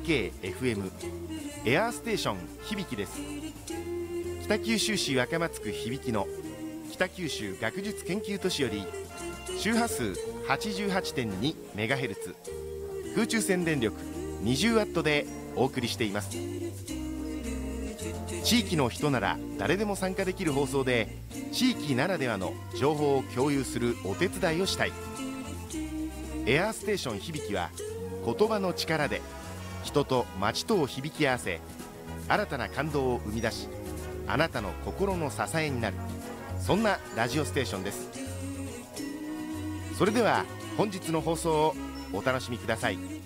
JFK-FM エアーステーション響です。北九州市若松区響の北九州学術研究都市より周波数 88.2MHz 空中線電力 20W でお送りしています。地域の人なら誰でも参加できる放送で、地域ならではの情報を共有するお手伝いをしたい。エアーステーション響は言葉の力で人と街とを響き合わせ、新たな感動を生み出し、あなたの心の支えになる、そんなラジオステーションです。それでは本日の放送をお楽しみください。